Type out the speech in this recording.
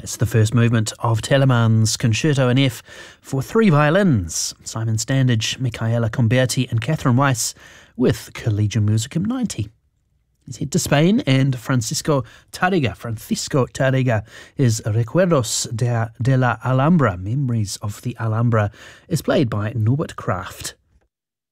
It's the first movement of Telemann's Concerto in F for three violins, Simon Standage, Michaela Comberti and Catherine Weiss, with Collegium Musicum 90. He's head to Spain, and Francisco Tárrega, his Recuerdos de la Alhambra, Memories of the Alhambra, is played by Norbert Kraft.